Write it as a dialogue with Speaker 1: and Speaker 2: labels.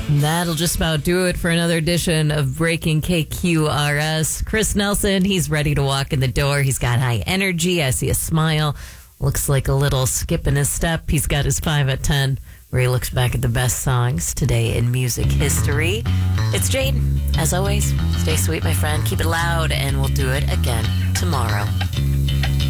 Speaker 1: That'll just about do it for another edition of Breaking KQRS. Chris Nelson, he's ready to walk in the door. He's got high energy. I see a smile. Looks like a little skip in his step. He's got his 5 at 10, where he looks back at the best songs today in music history. It's Jade. As always, stay sweet, my friend. Keep it loud, and we'll do it again tomorrow.